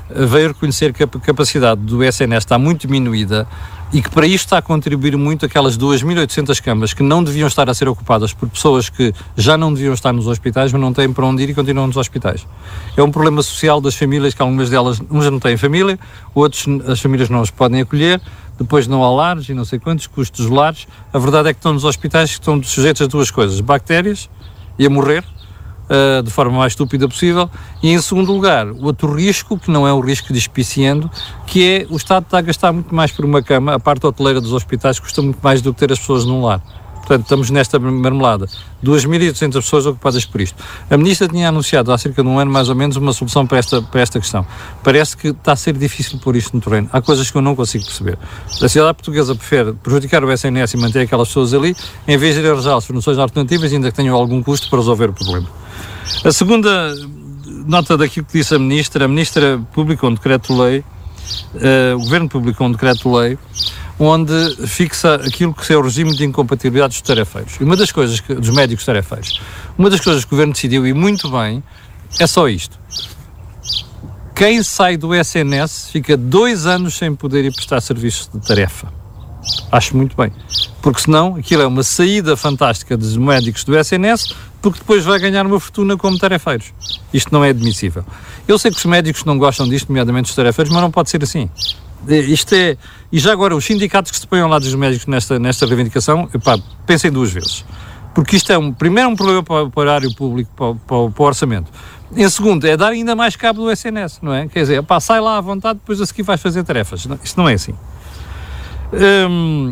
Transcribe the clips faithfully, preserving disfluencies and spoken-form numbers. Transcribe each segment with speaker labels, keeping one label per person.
Speaker 1: veio reconhecer que a capacidade do S N S está muito diminuída e que para isto está a contribuir muito aquelas duas mil e oitocentas camas que não deviam estar a ser ocupadas por pessoas que já não deviam estar nos hospitais, mas não têm para onde ir e continuam nos hospitais. É um problema social das famílias, que algumas delas, uns não têm família, outros as famílias não os podem acolher, depois não há lares e não sei quantos, custos dos lares. A verdade é que estão nos hospitais que estão sujeitos a duas coisas, bactérias e a morrer, Uh, de forma mais estúpida possível, e em segundo lugar, o outro risco, que não é um risco despiciando, que é o Estado está a gastar muito mais por uma cama, a parte hoteleira dos hospitais custa muito mais do que ter as pessoas num lar. Portanto, estamos nesta marmelada. duas mil e oitocentas pessoas ocupadas por isto. A Ministra tinha anunciado há cerca de um ano, mais ou menos, uma solução para esta, para esta questão. Parece que está a ser difícil pôr isto no terreno. Há coisas que eu não consigo perceber. A sociedade portuguesa prefere prejudicar o S N S e manter aquelas pessoas ali, em vez de ir arranjar soluções alternativas, ainda que tenham algum custo para resolver o problema. A segunda nota daquilo que disse a Ministra, a Ministra publicou um decreto-lei, uh, o Governo publicou um decreto-lei, onde fixa aquilo que é o regime de incompatibilidade dos tarefeiros. E uma das coisas, que, dos médicos tarefeiros, uma das coisas que o Governo decidiu, e muito bem, é só isto. Quem sai do S N S fica dois anos sem poder ir prestar serviços de tarefa. Acho muito bem. Porque senão, aquilo é uma saída fantástica dos médicos do S N S, porque depois vai ganhar uma fortuna como tarefeiros. Isto não é admissível. Eu sei que os médicos não gostam disto, nomeadamente os tarefeiros, mas não pode ser assim. Isto é... E já agora, os sindicatos que se põem ao lado dos médicos nesta, nesta reivindicação, epá, pensem duas vezes. Porque isto é, um, primeiro, um problema para, para o horário público, para, para, para o orçamento. Em segundo, é dar ainda mais cabo do S N S, não é? Quer dizer, epá, sai lá à vontade, depois a seguir vais fazer tarefas. Não, isto não é assim. Hum,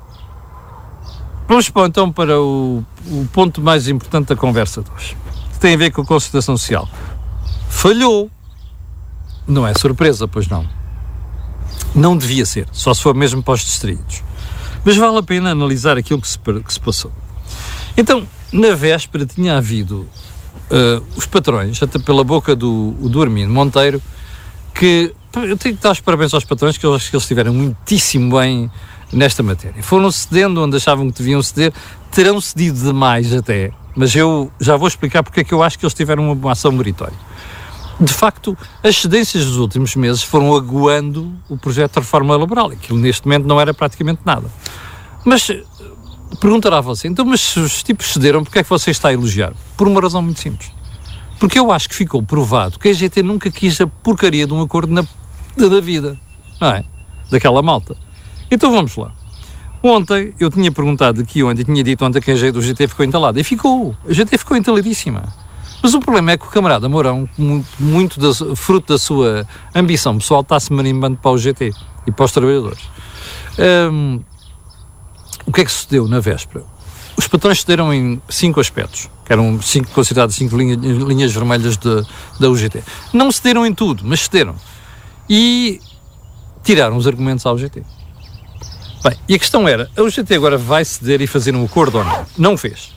Speaker 1: vamos então para o, o ponto mais importante da conversa de hoje, que tem a ver com a concertação social. Falhou. Não é surpresa, pois não. Não devia ser, só se for mesmo para os distritos. Mas vale a pena analisar aquilo que se, que se passou. Então, na véspera tinha havido uh, os patrões, até pela boca do, do Armindo Monteiro, que eu tenho que dar os parabéns aos patrões, que eu acho que eles estiveram muitíssimo bem nesta matéria. Foram cedendo onde achavam que deviam ceder, terão cedido demais até, mas eu já vou explicar porque é que eu acho que eles tiveram uma ação meritória. De facto, as cedências dos últimos meses foram aguando o projeto de reforma laboral. Aquilo neste momento não era praticamente nada. Mas perguntará você, então, mas se os tipos cederam, porque é que você está a elogiar? Por uma razão muito simples. Porque eu acho que ficou provado que a G T nunca quis a porcaria de um acordo na, da vida, não é? Daquela malta. Então vamos lá. Ontem, eu tinha perguntado aqui ontem, tinha dito ontem que a G T ficou entalada. E ficou. A G T ficou entaladíssima. Mas o problema é que o camarada Mourão, muito, muito da, fruto da sua ambição pessoal, está-se marimbando para o G T e para os trabalhadores. Um, o que é que sucedeu na véspera? Os patrões cederam em cinco aspectos, que eram cinco, considerados cinco linha, linhas vermelhas de, da U G T. Não cederam em tudo, mas cederam. E tiraram os argumentos à U G T. Bem, e a questão era, a U G T agora vai ceder e fazer um acordo ou não? Não fez.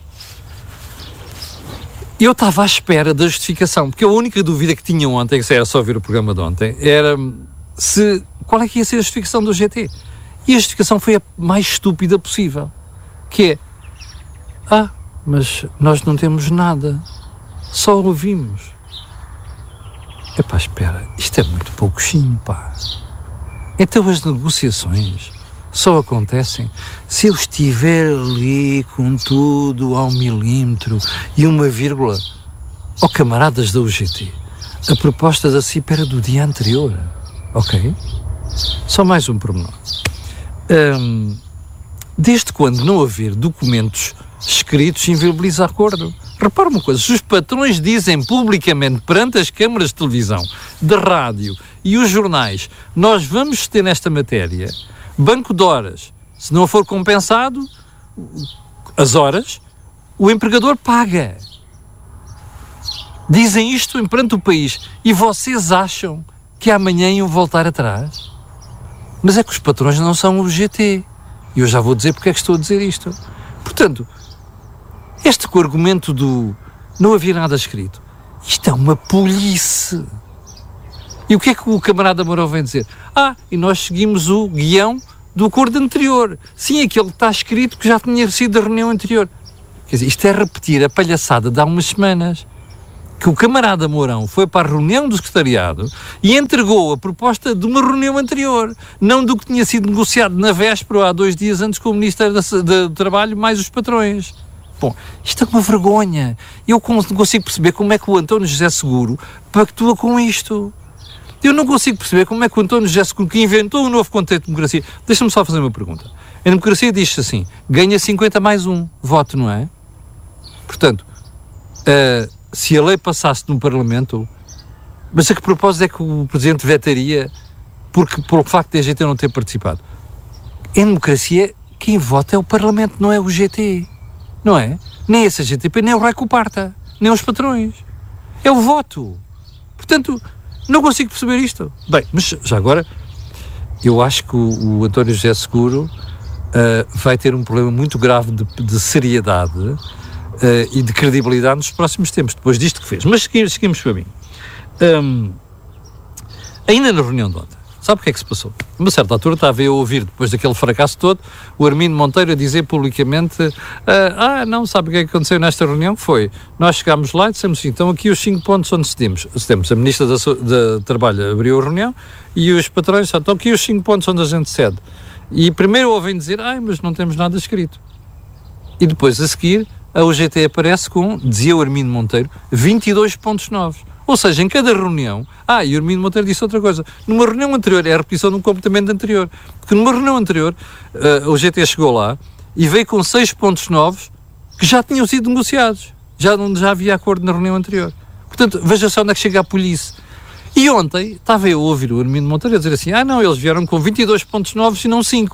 Speaker 1: Eu estava à espera da justificação, porque a única dúvida que tinha ontem, que era só ver o programa de ontem, era se, qual é que ia ser a justificação do G T. E a justificação foi a mais estúpida possível, que é, ah, mas nós não temos nada, só ouvimos. Epá, espera, isto é muito pouquinho, pá. Então as negociações só acontecem se eu estiver ali com tudo ao milímetro e uma vírgula. Oh, camaradas da U G T, a proposta da C I P era do dia anterior, ok? Só mais um pormenor. Um, desde quando não haver documentos escritos inviabiliza acordo? Repara uma coisa, se os patrões dizem publicamente perante as câmaras de televisão, de rádio e os jornais, nós vamos ter nesta matéria banco de horas, se não for compensado as horas, o empregador paga. Dizem isto perante o país e vocês acham que amanhã iam voltar atrás? Mas é que os patrões não são o G T. E eu já vou dizer porque é que estou a dizer isto. Portanto, este com o argumento do não havia nada escrito, isto é uma polícia. E o que é que o camarada Mourão vem dizer? Ah, e nós seguimos o guião do acordo anterior. Sim, aquele que está escrito que já tinha sido da reunião anterior. Quer dizer, isto é repetir a palhaçada de há umas semanas. que o camarada Mourão foi para a reunião do secretariado e entregou a proposta de uma reunião anterior, não do que tinha sido negociado na véspera, há dois dias antes, com o Ministério do Trabalho, mais os patrões. Bom, isto é uma vergonha. Eu não consigo perceber como é que o António José Seguro pactua com isto. Eu não consigo perceber como é que o António José Seguro, que inventou um novo conceito de democracia... Deixa-me só fazer uma pergunta. A democracia diz-se assim, ganha cinquenta mais um voto, não é? Portanto, uh, se a lei passasse no Parlamento, mas a que propósito é que o Presidente vetaria porque, por o facto de a G T não ter participado? Em democracia, quem vota é o Parlamento, não é o G T. Não é? Nem esse G T P, nem o Raico Parta, nem os patrões. É o voto. Portanto, não consigo perceber isto. Bem, mas já agora, eu acho que o, o António José Seguro uh, vai ter um problema muito grave de, de seriedade uh, e de credibilidade nos próximos tempos, depois disto que fez. Mas seguimos, seguimos para mim. Um, ainda na reunião de ontem, sabe o que é que se passou? A uma certa altura estava eu a ouvir, depois daquele fracasso todo, o Armindo Monteiro a dizer publicamente uh, ah, não, sabe o que é que aconteceu nesta reunião? Foi, nós chegámos lá e dissemos assim, então aqui os cinco pontos onde cedemos. Cedemos, a Ministra da, da Trabalho abriu a reunião e os patrões, então aqui os cinco pontos onde a gente cede. E primeiro ouvem dizer, ai, mas não temos nada escrito. E depois, a seguir, a U G T aparece com, dizia o Armindo Monteiro, vinte e dois pontos novos. Ou seja, em cada reunião... Ah, e o Armindo Monteiro disse outra coisa. Numa reunião anterior, é a repetição de um comportamento anterior. Porque numa reunião anterior, uh, o G T chegou lá e veio com seis pontos novos que já tinham sido negociados. Já, já havia acordo na reunião anterior. Portanto, veja só onde é que chega a polícia. E ontem, estava eu a ouvir o Armindo Monteiro a dizer assim, ah não, eles vieram com vinte e dois pontos novos e não cinco.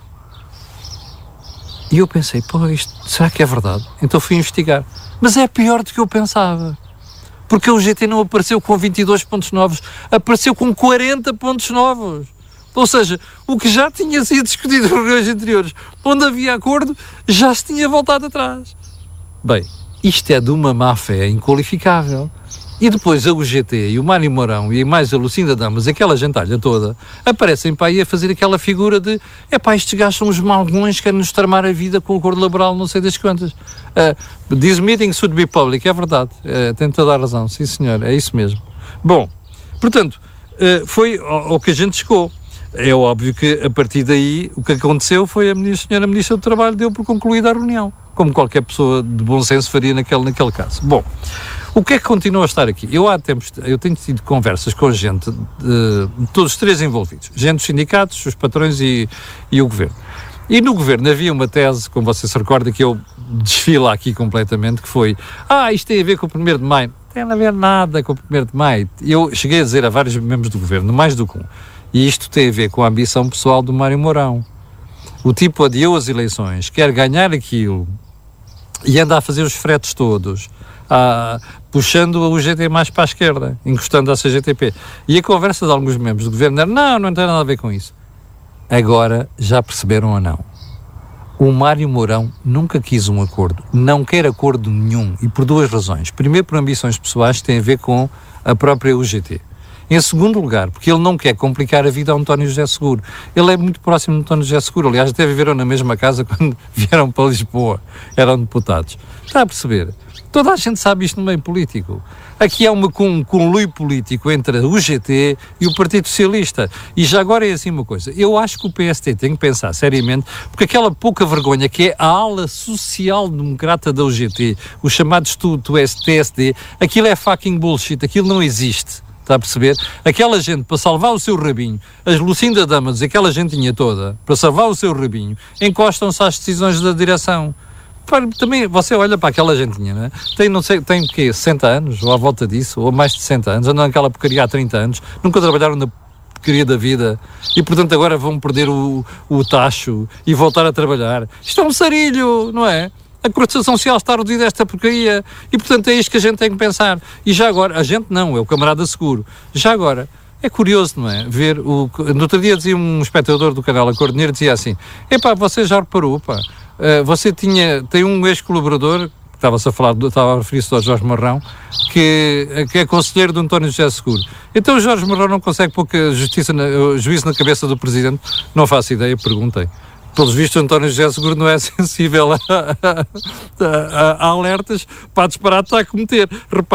Speaker 1: E eu pensei, pô, isto, será que é verdade? Então fui investigar. Mas é pior do que eu pensava. Porque o G T não apareceu com vinte e dois pontos novos, apareceu com quarenta pontos novos. Ou seja, o que já tinha sido discutido em reuniões anteriores, onde havia acordo, já se tinha voltado atrás. Bem, isto é de uma má-fé inqualificável. E depois a U G T e o Mário Mourão e mais a Lucinda Damas, aquela gentalha toda, aparecem para aí a fazer aquela figura de é pá, estes gajos são os malgões que querem nos tramar a vida com o acordo laboral, não sei das quantas. Uh, this meeting should be public, é verdade, uh, tem toda a razão, sim senhor, é isso mesmo. Bom, portanto, uh, foi ao, ao que a gente chegou. É óbvio que a partir daí o que aconteceu foi a minha senhora Ministra do Trabalho deu por concluída a reunião, como qualquer pessoa de bom senso faria naquele, naquele caso. Bom, o que é que continua a estar aqui? Eu há tempos, eu tenho tido conversas com gente de, de todos os três envolvidos, gente dos sindicatos, os patrões e, e o governo. E no governo havia uma tese, como você se recorda, que eu desfilo aqui completamente, que foi, ah, isto tem a ver com o primeiro de maio. Não tem a ver nada com o primeiro de maio. Eu cheguei a dizer a vários membros do governo, mais do que um, e isto tem a ver com a ambição pessoal do Mário Mourão. O tipo adiou as eleições, quer ganhar aquilo e anda a fazer os fretes todos, a, puxando a U G T mais para a esquerda, encostando à C G T P. E a conversa de alguns membros do governo era, não, não tem nada a ver com isso. Agora, já perceberam ou não? O Mário Mourão nunca quis um acordo, não quer acordo nenhum, e por duas razões. Primeiro, por ambições pessoais que têm a ver com a própria U G T. Em segundo lugar, porque ele não quer complicar a vida ao António José Seguro. Ele é muito próximo do António José Seguro. Aliás, até viveram na mesma casa quando vieram para Lisboa. Eram deputados. Está a perceber? Toda a gente sabe isto no meio político. Aqui há uma, um conluio político entre a U G T e o Partido Socialista. E já agora é assim uma coisa. Eu acho que o P S T tem que pensar seriamente, porque aquela pouca vergonha que é a ala social-democrata da U G T, os chamados T S D, aquilo é fucking bullshit. Aquilo não existe. Está a perceber? Aquela gente, para salvar o seu rabinho, as Lucinda Damas, aquela gentinha toda, para salvar o seu rabinho, encostam-se às decisões da direção. Também, você olha para aquela gentinha, não é? Tem, não sei, tem o quê? sessenta anos, ou à volta disso, ou mais de sessenta anos, andam naquela porcaria há trinta anos, nunca trabalharam na porcaria da vida, e portanto agora vão perder o, o tacho e voltar a trabalhar. Isto é um sarilho, não é? A cotização social está reduzida a esta porcaria e, portanto, é isto que a gente tem que pensar. E já agora, a gente não, é o camarada seguro. Já agora, é curioso, não é? Ver o... No outro dia dizia um espectador do canal A Cor de Dinheiro, dizia assim, epá, você já reparou, pá, uh, você tinha, tem um ex-colaborador, que estava-se a falar, estava a referir-se ao Jorge Marrão, que, que é conselheiro do António José Seguro. Então o Jorge Marrão não consegue pôr justiça na, juízo na cabeça do Presidente? Não faço ideia, perguntei. Pelos vistos, António José Seguro não é sensível a, a, a, a alertas para a disparate está a cometer. Repare,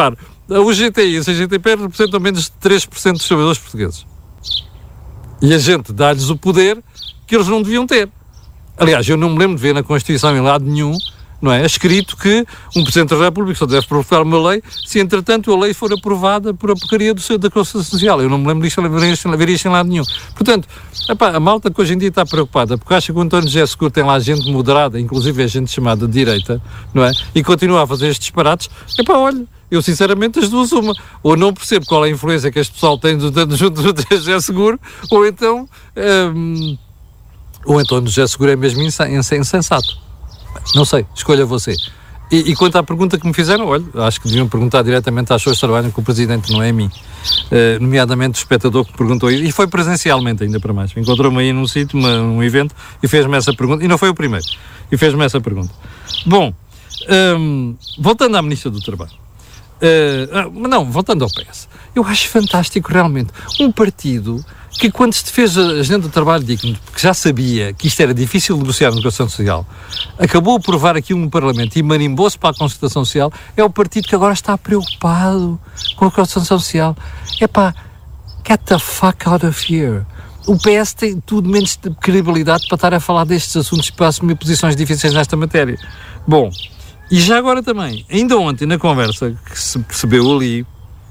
Speaker 1: o G T I e a C G T P representam menos de três por cento dos trabalhadores portugueses. E a gente dá-lhes o poder que eles não deviam ter. Aliás, eu não me lembro de ver na Constituição em lado nenhum, não é, escrito que um Presidente da República só deve promulgar uma lei se, entretanto, a lei for aprovada por a porcaria do, da Constituição Social. Eu não me lembro disto, ver isto em lado nenhum. Portanto, epá, a malta que hoje em dia está preocupada, porque acha que o António José Seguro tem lá gente moderada, inclusive é gente chamada de direita, não é, e continua a fazer estes disparates, epá, olha, eu sinceramente as duas uma, ou não percebo qual é a influência que este pessoal tem junto do José Seguro, ou então, hum, ou então o José Seguro é mesmo insensato. Não sei, escolha você. E, e quanto à pergunta que me fizeram, olha, acho que deviam perguntar diretamente às pessoas que trabalham com o Presidente, não é a mim. Uh, nomeadamente o espectador que perguntou, e foi presencialmente ainda para mais. Encontrou-me aí num sítio, uma, num evento, e fez-me essa pergunta, e não foi o primeiro, e fez-me essa pergunta. Bom, um, voltando à Ministra do Trabalho. Uh, não, voltando ao P S. Eu acho fantástico realmente. Um partido que quando se fez a agenda do trabalho digno, porque já sabia que isto era difícil de negociar na negociação social, acabou a aprovar aquilo no Parlamento e marimbou-se para a concertação social, é o partido que agora está preocupado com a concertação social. Epá, get the fuck out of here. O P S tem tudo menos de credibilidade para estar a falar destes assuntos para assumir posições difíceis nesta matéria. Bom, e já agora também, ainda ontem na conversa que se percebeu ali,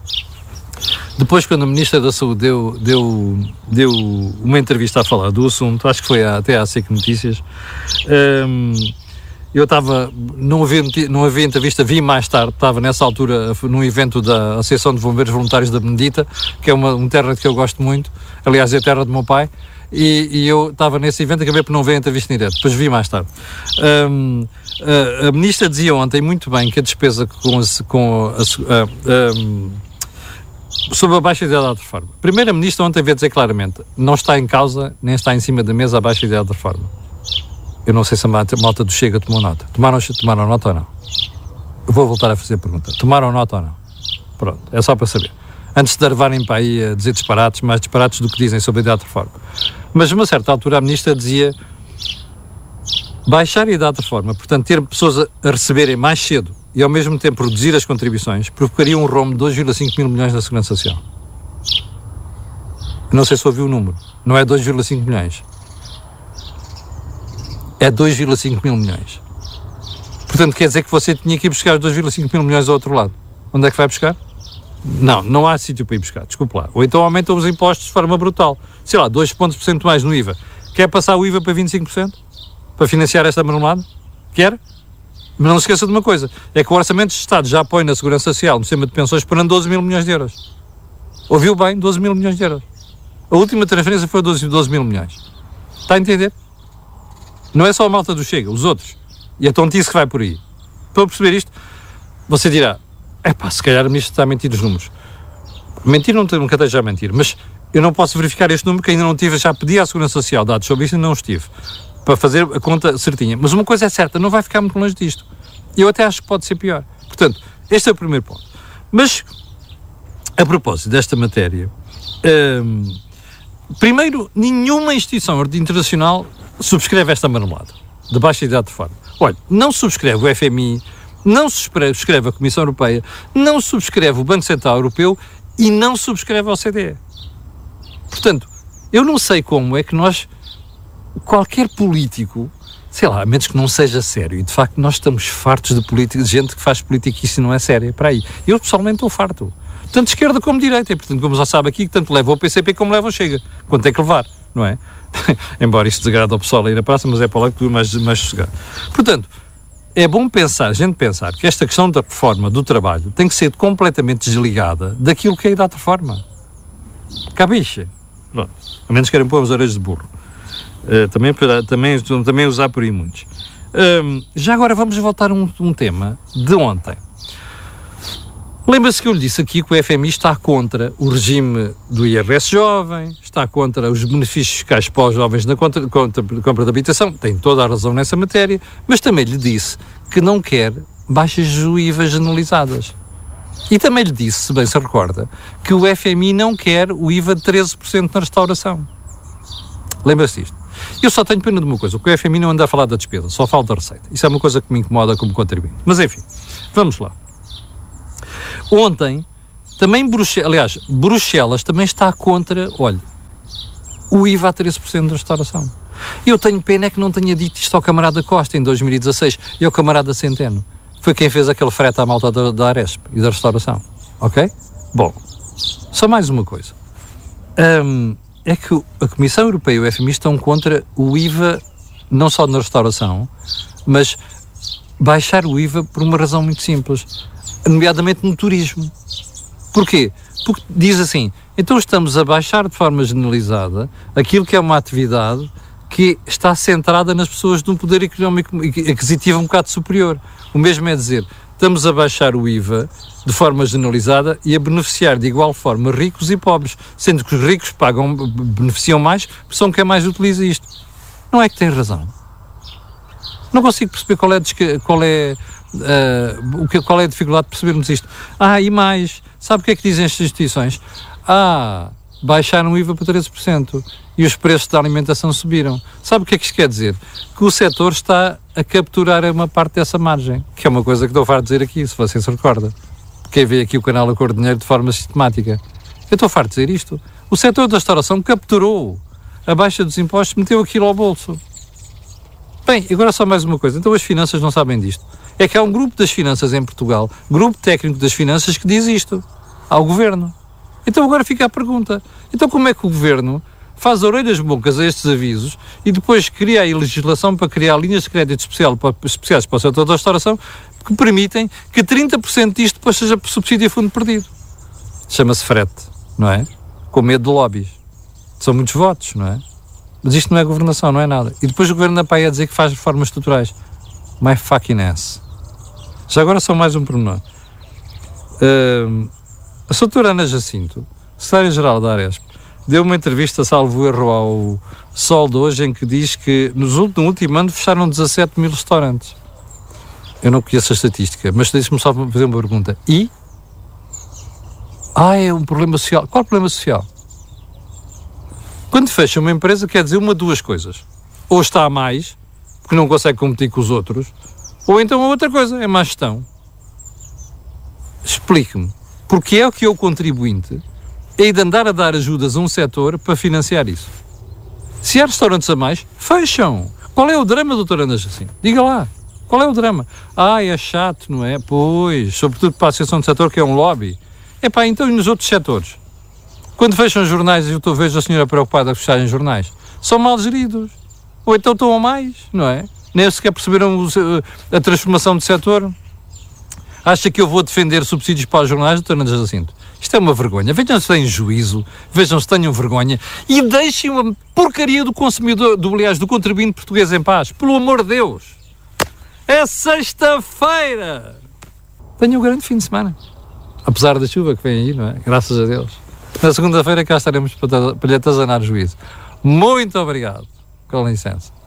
Speaker 1: depois quando a Ministra da Saúde deu, deu, deu uma entrevista a falar do assunto, acho que foi até à S E C Notícias, um, eu estava, não havia, não havia entrevista, vi mais tarde, estava nessa altura num evento da Associação de Bombeiros Voluntários da Benedita, que é uma, um terra que eu gosto muito, aliás é a terra do meu pai, e, e eu estava nesse evento, acabei por não ver a entrevista em direto, depois vi mais tarde. Um, a, a Ministra dizia ontem muito bem que a despesa com, a, com a, a, a sobre a baixa idade da reforma. A Primeira-Ministra ontem veio dizer claramente, não está em causa, nem está em cima da mesa a baixa idade da reforma. Eu não sei se a malta do Chega tomou nota. Tomaram, tomaram nota ou não? Eu vou voltar a fazer a pergunta. Tomaram nota ou não? Pronto, é só para saber. Antes de levarem para aí a dizer disparates, mais disparates do que dizem sobre a idade de reforma. Mas, a uma certa altura, a Ministra dizia baixar a idade de reforma, portanto, ter pessoas a, a receberem mais cedo e ao mesmo tempo reduzir as contribuições, provocaria um rombo de dois vírgula cinco mil milhões na Segurança Social. Não sei se ouviu o número. Não é dois vírgula cinco milhões. É dois vírgula cinco mil milhões. Portanto, quer dizer que você tinha que ir buscar os dois vírgula cinco mil milhões ao outro lado. Onde é que vai buscar? Não, não há sítio para ir buscar, desculpe lá. Ou então aumentam os impostos de forma brutal. Sei lá, dois pontos por cento mais no I V A. Quer passar o I V A para vinte e cinco por cento? Para financiar esta marmelada? Quer? Mas não se esqueça de uma coisa, é que o Orçamento de Estado já apoia na Segurança Social, no sistema de pensões, para doze mil milhões de euros. Ouviu bem? doze mil milhões de euros. A última transferência foi doze, doze mil milhões. Está a entender? Não é só a malta do Chega, os outros. E a tontice que vai por aí. Para perceber isto, você dirá, epá, se calhar a Ministra está a mentir os números. Mentir não nunca esteja a mentir, mas eu não posso verificar este número que ainda não tive, já pedi à Segurança Social dados sobre isto e não estive. Para fazer a conta certinha. Mas uma coisa é certa, não vai ficar muito longe disto. Eu até acho que pode ser pior. Portanto, este é o primeiro ponto. Mas, a propósito desta matéria, hum, primeiro, nenhuma instituição internacional subscreve esta marmelada de baixa idade de reforma. Olha, não subscreve o F M I, não subscreve a Comissão Europeia, não subscreve o Banco Central Europeu e não subscreve a O C D E. Portanto, eu não sei como é que nós, qualquer político, sei lá, a menos que não seja sério, e de facto nós estamos fartos de, política, de gente que faz política e isso não é sério, para aí. Eu pessoalmente estou farto, tanto de esquerda como de direita, e portanto, como já sabe aqui, que tanto leva o P C P como leva o Chega, quando tem que levar, não é? Embora isto desagrade ao pessoal aí na praça, mas é para lá que tu mais, mais sossegado. Portanto, é bom pensar, a gente pensar, que esta questão da reforma do trabalho tem que ser completamente desligada daquilo que é a idade de reforma. Cabiche. Pronto. A menos querem pôr as orelhas de burro. Uh, também, também, também usar por aí muitos. Um, já agora vamos voltar a um, um tema de ontem. Lembra-se que eu lhe disse aqui que o F M I está contra o regime do I R S jovem, está contra os benefícios fiscais para os jovens na contra, contra, compra de habitação, tem toda a razão nessa matéria, mas também lhe disse que não quer baixas do I V A generalizadas. E também lhe disse, se bem se recorda, que o F M I não quer o I V A de treze por cento na restauração. Lembra-se disto? Eu só tenho pena de uma coisa, que o F M I não anda a falar da despesa, só fala da receita. Isso é uma coisa que me incomoda como contribuinte. Mas enfim, vamos lá. Ontem, também Bruxelas, aliás, Bruxelas também está contra, olha, o I V A a treze por cento da restauração. Eu tenho pena é que não tenha dito isto ao camarada Costa em dois mil e dezasseis e ao camarada Centeno. Foi quem fez aquele frete à malta da, da Aresp e da restauração. Ok? Bom, só mais uma coisa. Um, é que a Comissão Europeia e o F M I estão contra o I V A, não só na restauração, mas baixar o I V A por uma razão muito simples, nomeadamente no turismo. Porquê? Porque diz assim, então estamos a baixar de forma generalizada aquilo que é uma atividade que está centrada nas pessoas de um poder económico aquisitivo um bocado superior. O mesmo é dizer, estamos a baixar o I V A de forma generalizada e a beneficiar de igual forma ricos e pobres, sendo que os ricos pagam, beneficiam mais, porque são quem mais utiliza isto. Não é que tem razão. Não consigo perceber qual é, qual é, uh, o que, qual é a dificuldade de percebermos isto. Ah, e mais, sabe o que é que dizem estas instituições? Ah, baixaram o I V A para treze por cento e os preços da alimentação subiram. Sabe o que é que isto quer dizer? Que o setor está a capturar uma parte dessa margem, que é uma coisa que estou farto de dizer aqui, se você se recorda. Quem vê aqui o canal Acordo de Dinheiro de forma sistemática. Eu estou farto de dizer isto. O setor da restauração capturou a baixa dos impostos, meteu aquilo ao bolso. Bem, agora só mais uma coisa. Então as finanças não sabem disto. É que há um grupo das finanças em Portugal, grupo técnico das finanças, que diz isto ao Governo. Então agora fica a pergunta. Então como é que o Governo faz orelhas bocas a estes avisos e depois cria a legislação para criar linhas de crédito especial para, especiais para o setor da restauração que permitem que trinta por cento disto depois seja por subsídio a fundo perdido? Chama-se frete, não é? Com medo de lobbies. São muitos votos, não é? Mas isto não é governação, não é nada. E depois o Governo da P A I a dizer que faz reformas estruturais. My fucking ass. Já agora só mais um pormenor. Uh, a doutora Ana Jacinto, secretária-geral da Aresp, deu uma entrevista, salvo erro, ao Sol de hoje, em que diz que nos últimos, no último ano fecharam dezassete mil restaurantes. Eu não conheço a estatística, mas deixe-me só fazer uma pergunta. E? Ah, é um problema social. Qual problema social? Quando fecha uma empresa, quer dizer uma de duas coisas. Ou está a mais, porque não consegue competir com os outros, ou então a outra coisa, é má gestão. Explique-me, porque é o que eu, contribuinte, hei de andar a dar ajudas a um setor para financiar isso. Se há restaurantes a mais, fecham. Qual é o drama, doutora Ana Jacinto? Diga lá. Qual é o drama? Ah, é chato, não é? Pois, sobretudo para a associação de setor, que é um lobby. Epá, então e nos outros setores? Quando fecham os jornais, eu estou, vejo a senhora preocupada a fecharem jornais, são mal geridos. Ou então estão a mais, não é? Nem sequer perceberam a transformação do setor. Acha que eu vou defender subsídios para os jornais, doutora Ana Jacinto? Isto é uma vergonha. Vejam se têm juízo, vejam se tenham vergonha e deixem uma porcaria do consumidor, do, aliás, do contribuinte português em paz. Pelo amor de Deus! É sexta-feira! Tenham um grande fim de semana. Apesar da chuva que vem aí, não é? Graças a Deus. Na segunda-feira cá estaremos para, para lhe atazanar o juízo. Muito obrigado. Com licença.